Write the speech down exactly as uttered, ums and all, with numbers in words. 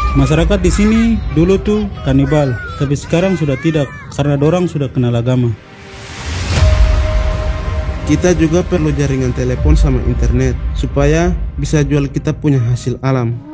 Masyarakat di sini dulu tuh kanibal, tapi sekarang sudah tidak karena dorang sudah kenal agama. Kita juga perlu jaringan telepon sama internet supaya bisa jual kita punya hasil alam.